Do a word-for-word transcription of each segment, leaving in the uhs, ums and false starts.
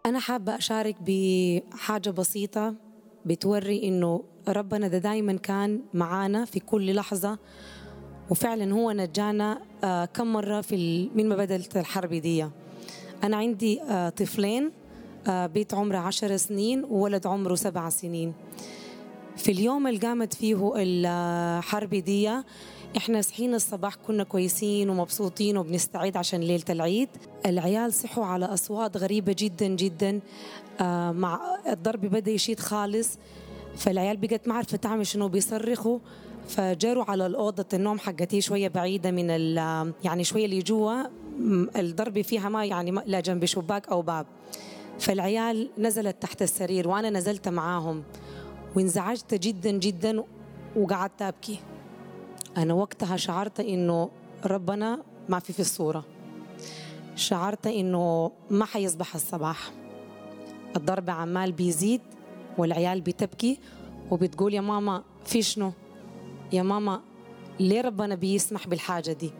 أنا حابة أشارك بحاجة بسيطة بتوري إنه ربنا ده دايما كان معانا في كل لحظة، وفعلا هو نجانا آه كم مرة في ال- من ما بدأت الحرب دي. أنا عندي آه طفلين، آه بيت عمره عشر سنين وولد عمره سبع سنين. في اليوم اللي قامت فيه الحرب دي احنا صحينا الصباح كنا كويسين ومبسوطين وبنستعد عشان ليلة العيد. العيال صحوا على أصوات غريبة جدا جدا، آه مع الضرب بدأ يشيد خالص، فالعيال بقت ما عرفت تعمل شنو، بيصرخوا فجروا على الأوضة النوم حقتي شوية بعيدة من ال يعني شوية اللي جوا الضرب فيها ما يعني ما لا جنب شباك أو باب. فالعيال نزلت تحت السرير وأنا نزلت معاهم وانزعجت جدا جدا وقعدت أبكي. أنا وقتها شعرت إنه ربنا ما في في الصورة، شعرت إنه ما حيصبح الصباح. الضرب عمال بيزيد والعيال بتبكي وبتقول يا ماما في شنو، يا ماما ليه ربنا بيسمح بالحاجة دي.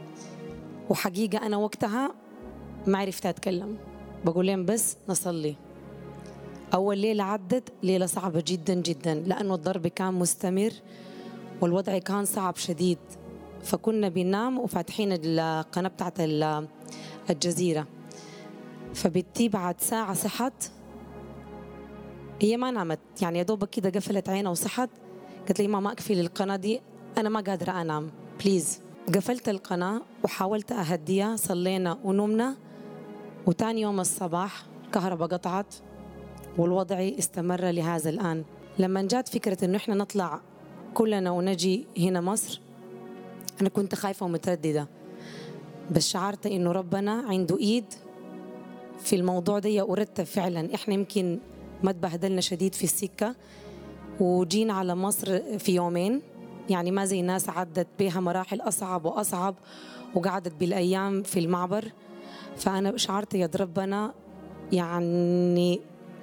وحقيقة أنا وقتها ما عرفت أتكلم، بقول لهم بس نصلي. أول ليلة عدت ليلة صعبة جدا جدا لأنه الضرب كان مستمر والوضع كان صعب شديد، فكنا بننام وفاتحين القناة بتاعت الجزيرة. فبنتي بعد ساعة صحت، هي ما نامت يعني يا دوبك كده قفلت عينها وصحت، قالت لي ماما اقفلي القناة دي أنا ما قادرة أنام بليز. قفلت القناة وحاولت أهديها، صلينا ونمنا، وتاني يوم الصباح الكهرباء قطعت والوضع استمر لهذا الآن. لما جات فكرة إنه إحنا نطلع كلنا ونجي هنا مصر أنا كنت خايفة ومترددة، بس شعرت إنه ربنا عنده إيد في الموضوع ده ورتب فعلا. إحنا يمكن ما تبهدلنا شديد في السكة وجينا على مصر في يومين، يعني ما زي ناس عدت بها مراحل أصعب وأصعب وقعدت بالأيام في المعبر. فأنا شعرت يد ربنا يعني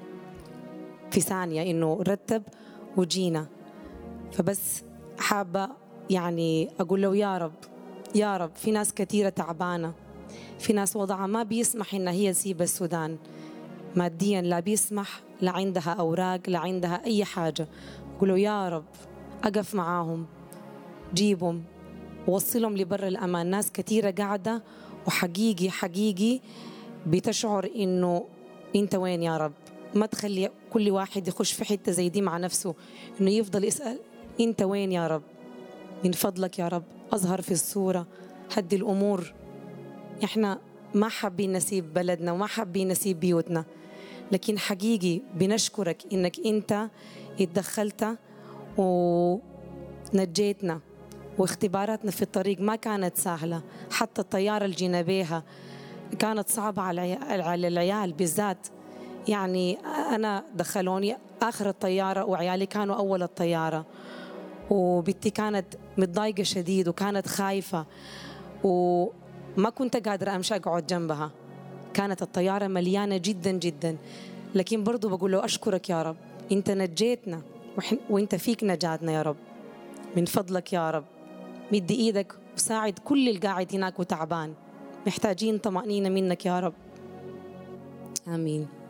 في ثانية إنه رتب وجينا. فبس حابة يعني أقول له يا رب يا رب، في ناس كثيرة تعبانة، في ناس وضعها ما بيسمح إن هي تسيب السودان ماديا، لا بيسمح، لا عندها أوراق، لا عندها أي حاجة. أقول له يا رب أقف معاهم، جيبهم ووصلهم لبر الأمان. ناس كثيرة قاعدة وحقيقي حقيقي بتشعر إنه أنت وين يا رب. ما تخلي كل واحد يخش في حتة زي دي مع نفسه إنه يفضل يسأل أنت وين يا رب، من فضلك يا رب أظهر في الصورة، هدي الأمور. إحنا ما حابين نسيب بلدنا وما حابين نسيب بيوتنا، لكن حقيقي بنشكرك إنك أنت اتدخلت ونجيتنا. واختباراتنا في الطريق ما كانت سهلة، حتى الطيارة اللي جينا بيها كانت صعبة على العيال بالذات. يعني أنا دخلوني آخر الطيارة وعيالي كانوا أول الطيارة، وبنتي كانت متضايقة شديد وكانت خايفة وما كنت قادرة أمشي أقعد جنبها، كانت الطيارة مليانة جدا جدا. لكن برضو بقول له أشكرك يا رب، أنت نجيتنا وأنت فيك نجاتنا يا رب. من فضلك يا رب مدي إيدك وساعد كل القاعد هناك وتعبان، محتاجين طمأنينة منك يا رب. آمين.